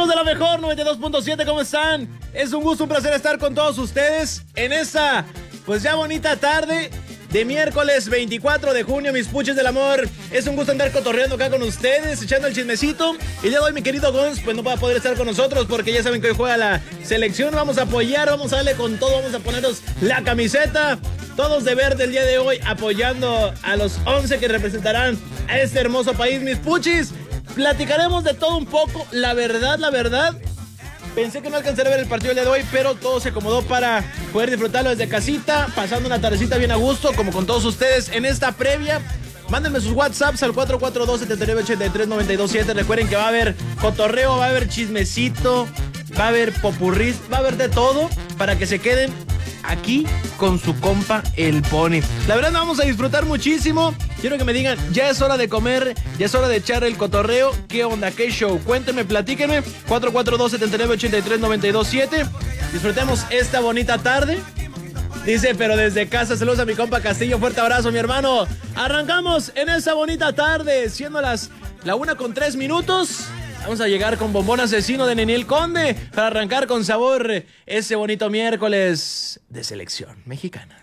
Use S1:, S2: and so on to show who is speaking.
S1: Amigos de la mejor 92.7, ¿cómo están? Es un gusto, un placer estar con todos ustedes en esta, pues ya bonita tarde de miércoles 24 de junio, mis puches del amor. Es un gusto andar cotorreando acá con ustedes, echando el chismecito. El día de hoy mi querido Gons, pues no va a poder estar con nosotros porque ya saben que hoy juega la selección. Vamos a apoyar, vamos a darle con todo, vamos a ponernos la camiseta. Todos de verde el día de hoy, apoyando a los 11 que representarán a este hermoso país, mis puchis. Platicaremos de todo un poco, la verdad. Pensé que no alcanzaría a ver el partido el día de hoy, pero todo se acomodó para poder disfrutarlo desde casita, pasando una tardecita bien a gusto, como con todos ustedes en esta previa. Mándenme sus WhatsApps al 442-7983-927. Recuerden que va a haber cotorreo, va a haber chismecito, va a haber popurrí, va a haber de todo para que se queden aquí con su compa el Pony. La verdad vamos a disfrutar muchísimo. Quiero que me digan, ya es hora de comer, ya es hora de echar el cotorreo. ¿Qué onda? ¿Qué show? Cuéntenme, platíquenme. 442-7983-927. Disfrutemos esta bonita tarde. Dice, pero desde casa, saludos a mi compa Castillo. Fuerte abrazo, mi hermano. Arrancamos en esta bonita tarde, siendo la 1:03. Vamos a llegar con Bombón Asesino de Ninel Conde para arrancar con sabor ese bonito miércoles de selección mexicana.